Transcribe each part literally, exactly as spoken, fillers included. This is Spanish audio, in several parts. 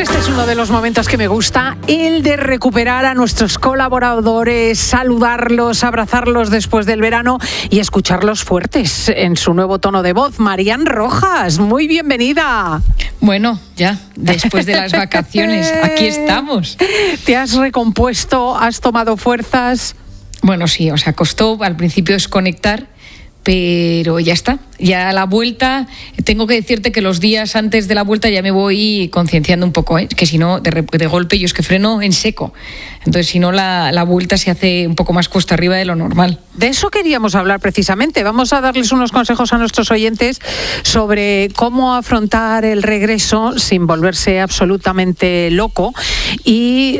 Este es uno de los momentos que me gusta, el de recuperar a nuestros colaboradores, saludarlos, abrazarlos después del verano y escucharlos fuertes en su nuevo tono de voz. Marian Rojas, muy bienvenida. Bueno, ya, después de las vacaciones, aquí estamos. ¿Te has recompuesto? ¿Has tomado fuerzas? Bueno, sí, o sea, costó al principio desconectar, pero ya está. Ya a la vuelta, tengo que decirte que los días antes de la vuelta ya me voy concienciando un poco, ¿eh? Que si no, de, de golpe yo es que freno en seco. Entonces, si no, la, la vuelta se hace un poco más cuesta arriba de lo normal. De eso queríamos hablar precisamente. Vamos a darles unos consejos a nuestros oyentes sobre cómo afrontar el regreso sin volverse absolutamente loco y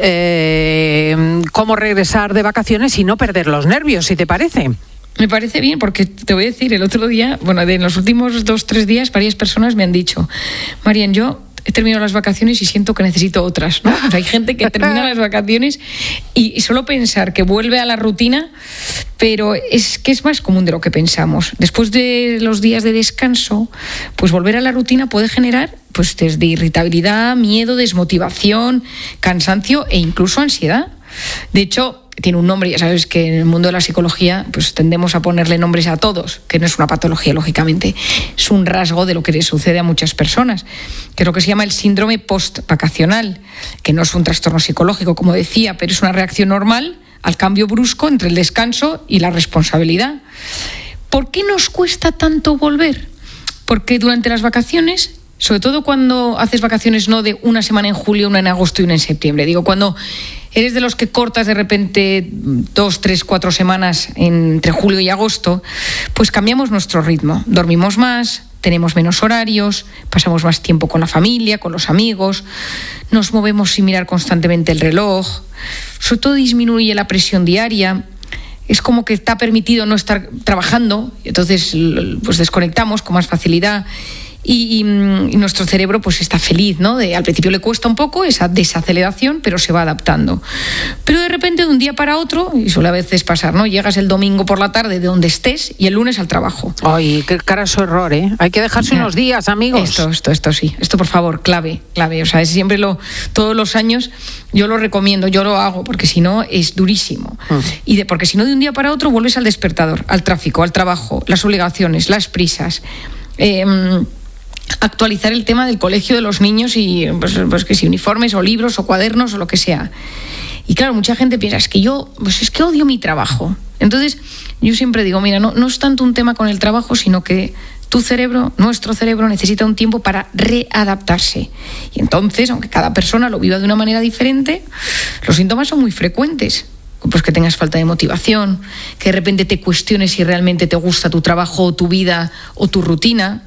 eh, cómo regresar de vacaciones y no perder los nervios, si te parece. Me parece bien, porque te voy a decir, el otro día, bueno, en los últimos dos, tres días, varias personas me han dicho: Marian, yo he terminado las vacaciones y siento que necesito otras, ¿no? O sea, hay gente que termina las vacaciones y, y solo pensar que vuelve a la rutina, pero es que es más común de lo que pensamos. Después de los días de descanso, pues volver a la rutina puede generar pues desde irritabilidad, miedo, desmotivación, cansancio e incluso ansiedad. De hecho, tiene un nombre, ya sabes que en el mundo de la psicología pues tendemos a ponerle nombres a todos, que no es una patología, lógicamente, es un rasgo de lo que le sucede a muchas personas, que es lo que se llama el síndrome post-vacacional, que no es un trastorno psicológico, como decía, pero es una reacción normal al cambio brusco entre el descanso y la responsabilidad. ¿Por qué nos cuesta tanto volver? Porque durante las vacaciones, sobre todo cuando haces vacaciones no de una semana en julio, una en agosto y una en septiembre, digo, cuando eres de los que cortas de repente dos, tres, cuatro semanas entre julio y agosto, pues cambiamos nuestro ritmo. Dormimos más, tenemos menos horarios, pasamos más tiempo con la familia, con los amigos, nos movemos sin mirar constantemente el reloj, sobre todo disminuye la presión diaria. Es como que está permitido no estar trabajando, entonces pues desconectamos con más facilidad. Y, y, y nuestro cerebro pues está feliz, ¿no? De, al principio le cuesta un poco esa desaceleración, pero se va adaptando. Pero de repente, de un día para otro, y suele a veces pasar, ¿no? Llegas el domingo por la tarde de donde estés y el lunes al trabajo. Ay, qué carajo error, ¿eh? Hay que dejarse ya. unos días, amigos. Esto, esto, esto sí. Esto, por favor, clave, clave. O sea, es siempre lo, todos los años yo lo recomiendo, yo lo hago, porque si no es durísimo. Mm. Y de, porque si no, de un día para otro vuelves al despertador, al tráfico, al trabajo, las obligaciones, las prisas. Eh, actualizar el tema del colegio de los niños y pues, pues que si uniformes o libros o cuadernos o lo que sea. Y claro, mucha gente piensa, es que yo, pues es que odio mi trabajo. Entonces, yo siempre digo, mira, no, no es tanto un tema con el trabajo, sino que tu cerebro, nuestro cerebro, necesita un tiempo para readaptarse. Y entonces, aunque cada persona lo viva de una manera diferente, los síntomas son muy frecuentes. Pues que tengas falta de motivación, que de repente te cuestiones si realmente te gusta tu trabajo o tu vida o tu rutina.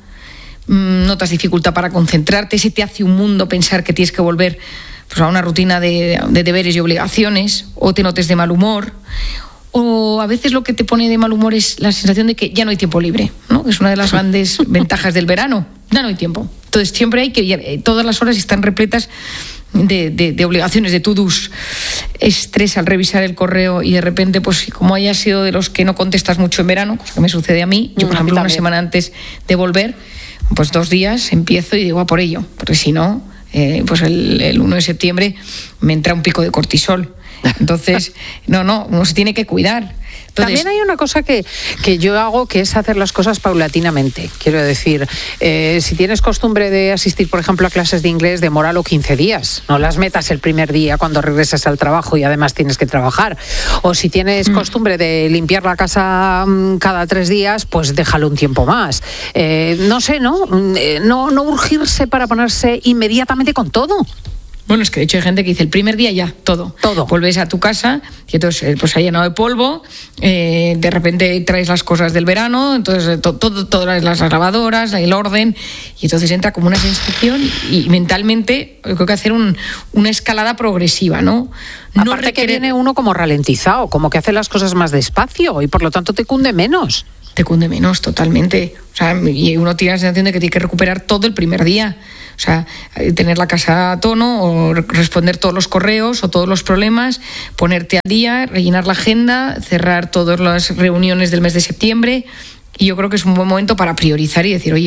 Notas dificultad para concentrarte, se te hace un mundo pensar que tienes que volver pues, a una rutina de, de deberes y obligaciones, o te notes de mal humor, o a veces lo que te pone de mal humor es la sensación de que ya no hay tiempo libre, ¿no? Es una de las grandes ventajas del verano, ya no hay tiempo. Entonces siempre hay que, todas las horas están repletas de, de, de obligaciones, de to-dos, estrés al revisar el correo y de repente, pues como hayas sido de los que no contestas mucho en verano, cosa que me sucede a mí, yo por ejemplo una semana antes de volver, pues dos días empiezo y digo a por ello, porque si no, eh, pues el, el uno de septiembre me entra un pico de cortisol. Entonces, no, no, uno se tiene que cuidar. Entonces, también hay una cosa que, que yo hago, que es hacer las cosas paulatinamente. Quiero decir, eh, si tienes costumbre de asistir, por ejemplo, a clases de inglés, demóralo quince días. No las metas el primer día cuando regresas al trabajo y además tienes que trabajar. O si tienes mm. costumbre de limpiar la casa cada tres días, pues déjalo un tiempo más. Eh, no sé, ¿no? No, no urgirse para ponerse inmediatamente con todo. Bueno, es que de hecho hay gente que dice el primer día ya, todo. Todo. Vuelves a tu casa y entonces pues ha llenado de polvo, eh, de repente traes las cosas del verano, entonces to, todo, todas las lavadoras, el orden, y entonces entra como una sensación y, y mentalmente creo que hacer un, una escalada progresiva, ¿no? No Aparte requiere... que viene uno como ralentizado, como que hace las cosas más despacio y por lo tanto te cunde menos. Te cunde menos, totalmente. O sea, y uno tiene la sensación de que tiene que recuperar todo el primer día. O sea, tener la casa a tono o responder todos los correos o todos los problemas, ponerte al día, rellenar la agenda, cerrar todas las reuniones del mes de septiembre. Y yo creo que es un buen momento para priorizar y decir, oye,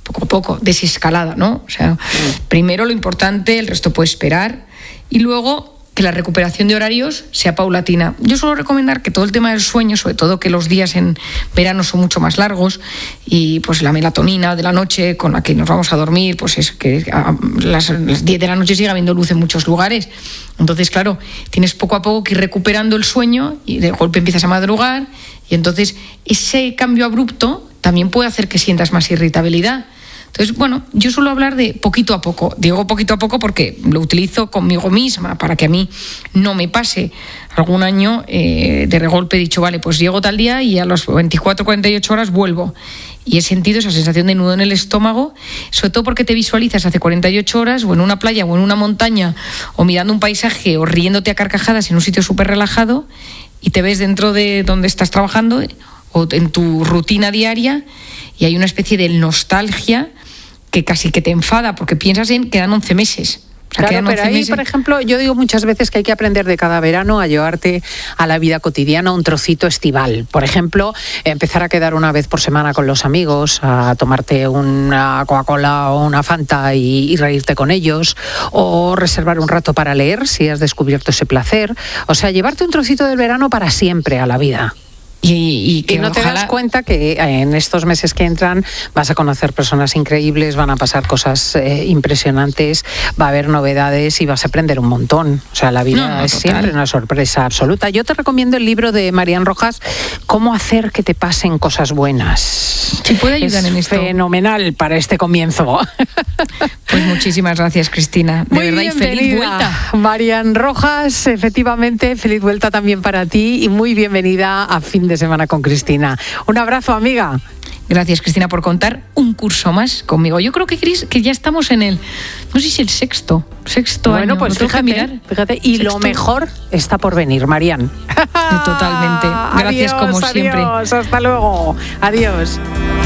poco a poco, desescalada, ¿no? O sea, primero lo importante, el resto puede esperar, y luego que la recuperación de horarios sea paulatina. Yo suelo recomendar que todo el tema del sueño, sobre todo que los días en verano son mucho más largos, y pues la melatonina de la noche con la que nos vamos a dormir, pues es que a las, las diez de la noche sigue habiendo luz en muchos lugares. Entonces, claro, tienes poco a poco que ir recuperando el sueño y de golpe empiezas a madrugar, y entonces ese cambio abrupto también puede hacer que sientas más irritabilidad. Entonces, bueno, yo suelo hablar de poquito a poco. Digo poquito a poco porque lo utilizo conmigo misma para que a mí no me pase. Algún año eh, de regolpe he dicho, vale, pues llego tal día y a las veinticuatro, cuarenta y ocho horas vuelvo. Y he sentido esa sensación de nudo en el estómago, sobre todo porque te visualizas hace cuarenta y ocho horas o en una playa o en una montaña o mirando un paisaje o riéndote a carcajadas en un sitio súper relajado, y te ves dentro de donde estás trabajando o en tu rutina diaria, y hay una especie de nostalgia que casi que te enfada porque piensas en quedan once meses. O sea, claro, pero ahí, meses. Por ejemplo, yo digo muchas veces que hay que aprender de cada verano a llevarte a la vida cotidiana un trocito estival. Por ejemplo, empezar a quedar una vez por semana con los amigos, a tomarte una Coca-Cola o una Fanta y, y reírte con ellos, o reservar un rato para leer si has descubierto ese placer. O sea, llevarte un trocito del verano para siempre a la vida. Y, y, que y no te ojalá... das cuenta que en estos meses que entran vas a conocer personas increíbles, van a pasar cosas eh, impresionantes, va a haber novedades y vas a aprender un montón. O sea, la vida no, no, es total. Siempre una sorpresa absoluta. Yo te recomiendo el libro de Marian Rojas, Cómo hacer que te pasen cosas buenas. ¿Sí puede ayudar es en esto? Fenomenal para este comienzo. Pues muchísimas gracias, Cristina. De Muy verdad, y feliz vuelta. Marian Rojas, efectivamente, feliz vuelta también para ti y muy bienvenida a Fin de Semana con Cristina. Un abrazo, amiga. Gracias, Cristina, por contar un curso más conmigo. Yo creo que, Cris, que ya estamos en el, no sé si el sexto, sexto bueno, año. Bueno, pues fíjate, mirar. fíjate, y sexto. Lo mejor está por venir, Marian. Totalmente. Gracias, adiós, como adiós, siempre. Hasta luego. Adiós.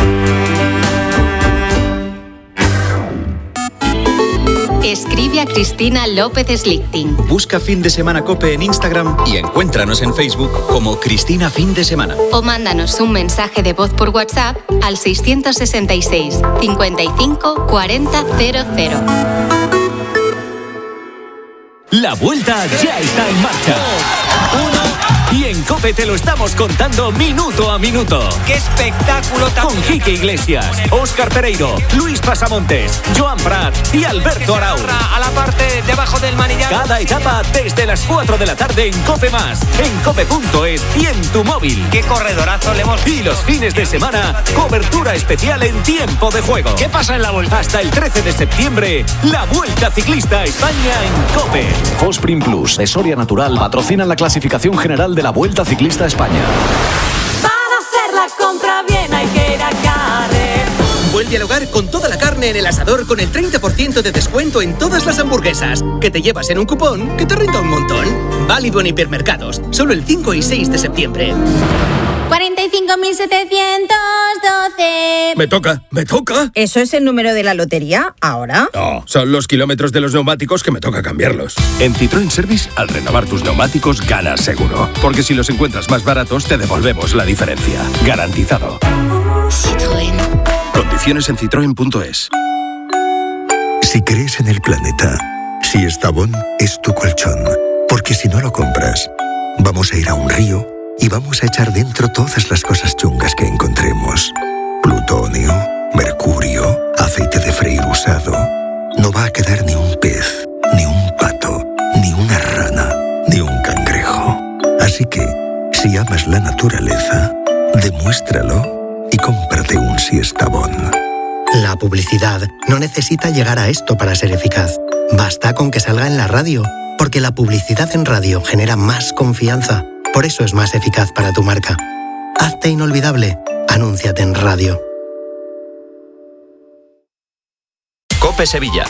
Escribe a Cristina López Slichting. Busca Fin de Semana COPE en Instagram y encuéntranos en Facebook como Cristina Fin de Semana. O mándanos un mensaje de voz por WhatsApp al seiscientos sesenta y seis, cincuenta y cinco, cuarenta, cero cero. La vuelta ya está en marcha. Uno. Y en COPE te lo estamos contando minuto a minuto. ¡Qué espectáculo tan! Con Quique Iglesias, Óscar Pereiro, Luis Pasamontes, Joan Prat y Alberto Arau. A la parte debajo del manillar. Cada etapa desde las cuatro de la tarde en COPE Más, en cope punto es y en tu móvil. ¡Qué corredorazo le hemos! Y los fines de semana, cobertura especial en tiempo de juego. ¿Qué pasa en la vuelta? Hasta el trece de septiembre, la Vuelta Ciclista a España en COPE. Fosprin Plus, de Soria Natural, patrocinan la clasificación general de la Vuelta Ciclista a España. Para hacer la compra bien hay que ir a Carrefour. Vuelve al hogar con toda la carne en el asador con el treinta por ciento de descuento en todas las hamburguesas, que te llevas en un cupón que te renta un montón. Válido en hipermercados, solo el cinco y seis de septiembre. cuarenta y cinco mil setecientos doce. Me toca, me toca. ¿Eso es el número de la lotería ahora? No, son los kilómetros de los neumáticos que me toca cambiarlos. En Citroën Service, al renovar tus neumáticos, ganas seguro. Porque si los encuentras más baratos, te devolvemos la diferencia. Garantizado. Citroën. Condiciones en citroen punto es. Si crees en el planeta, si Estavón es tu colchón. Porque si no lo compras, vamos a ir a un río y vamos a echar dentro todas las cosas chungas que encontremos. Plutonio, mercurio, aceite de freír usado. No va a quedar ni un pez, ni un pato, ni una rana, ni un cangrejo. Así que, si amas la naturaleza, demuéstralo y cómprate un Siestabón. La publicidad no necesita llegar a esto para ser eficaz. Basta con que salga en la radio, porque la publicidad en radio genera más confianza. Por eso es más eficaz para tu marca. Hazte inolvidable. Anúnciate en radio. COPE Sevilla.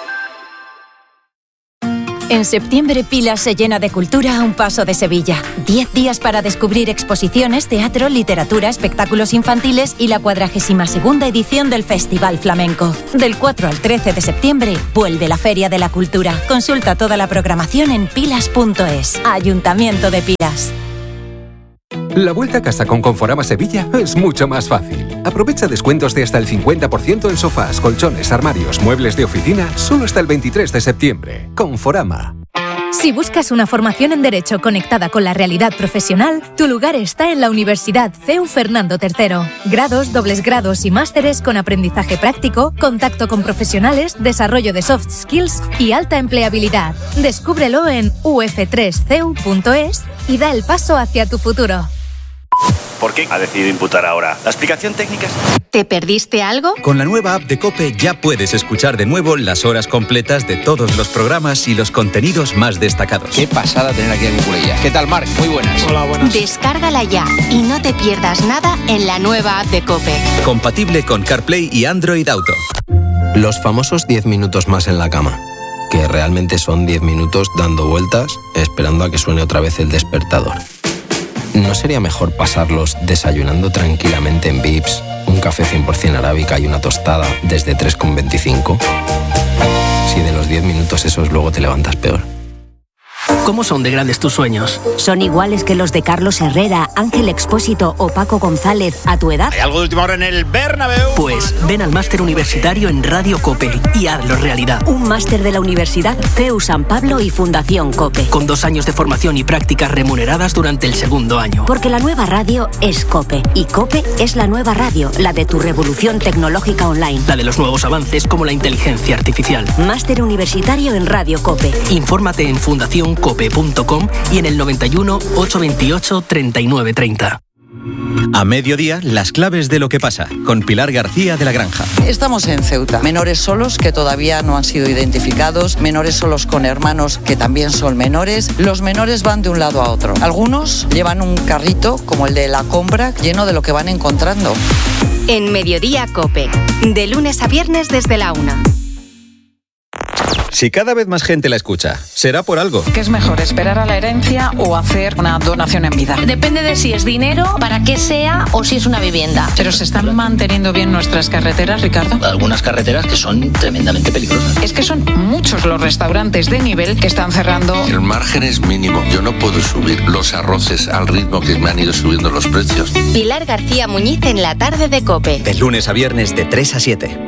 En septiembre, Pilas se llena de cultura a un paso de Sevilla. Diez días para descubrir exposiciones, teatro, literatura, espectáculos infantiles y la cuadragésima segunda edición del Festival Flamenco. Del cuatro al trece de septiembre, vuelve la Feria de la Cultura. Consulta toda la programación en pilas punto es. Ayuntamiento de Pilas. La vuelta a casa con Conforama Sevilla es mucho más fácil. Aprovecha descuentos de hasta el cincuenta por ciento en sofás, colchones, armarios, muebles de oficina, solo hasta el veintitrés de septiembre. Conforama. Si buscas una formación en Derecho conectada con la realidad profesional, tu lugar está en la Universidad C E U Fernando tercero. Grados, dobles grados y másteres con aprendizaje práctico, contacto con profesionales, desarrollo de soft skills y alta empleabilidad. Descúbrelo en u f tres c e u punto es y da el paso hacia tu futuro. ¿Por qué ha decidido imputar ahora? ¿La explicación técnica es...? ¿Te perdiste algo? Con la nueva app de COPE ya puedes escuchar de nuevo las horas completas de todos los programas y los contenidos más destacados. Qué pasada tener aquí a Nicolella. ¿Qué tal, Marc? Muy buenas. Hola, buenas. Descárgala ya y no te pierdas nada en la nueva app de COPE. Compatible con CarPlay y Android Auto. Los famosos diez minutos más en la cama, que realmente son diez minutos dando vueltas, esperando a que suene otra vez el despertador. ¿No sería mejor pasarlos desayunando tranquilamente en Vips, un café cien por ciento arábica y una tostada desde tres con veinticinco? Si de los diez minutos esos luego te levantas peor. ¿Cómo son de grandes tus sueños? ¿Son iguales que los de Carlos Herrera, Ángel Expósito o Paco González a tu edad? ¿Hay algo de última hora en el Bernabéu? Pues ven al máster universitario en Radio COPE y hazlo realidad. Un máster de la Universidad C E U San Pablo y Fundación COPE. Con dos años de formación y prácticas remuneradas durante el segundo año. Porque la nueva radio es COPE y COPE es la nueva radio, la de tu revolución tecnológica online. La de los nuevos avances como la inteligencia artificial. Máster universitario en Radio COPE. Infórmate en fundación cope punto com y en el noventa y uno, ochocientos veintiocho, treinta y nueve treinta. A mediodía, las claves de lo que pasa, con Pilar García de la Granja. Estamos en Ceuta. Menores solos que todavía no han sido identificados, menores solos con hermanos que también son menores. Los menores van de un lado a otro. Algunos llevan un carrito, como el de la compra, lleno de lo que van encontrando. En Mediodía COPE, de lunes a viernes desde la una. Si cada vez más gente la escucha, será por algo. ¿Qué es mejor, esperar a la herencia o hacer una donación en vida? Depende de si es dinero, para qué sea o si es una vivienda. Pero ¿se están manteniendo bien nuestras carreteras, Ricardo? Algunas carreteras que son tremendamente peligrosas. Es que son muchos los restaurantes de nivel que están cerrando. El margen es mínimo. Yo no puedo subir los arroces al ritmo que me han ido subiendo los precios. Pilar García Muñiz en la tarde de COPE. De lunes a viernes de tres a siete.